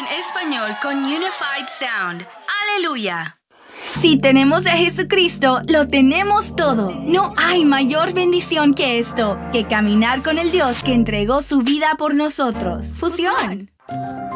en español con Unified Sound. ¡Aleluya! Si tenemos a Jesucristo, lo tenemos todo. No hay mayor bendición que esto, que caminar con el Dios que entregó su vida por nosotros. Fusión.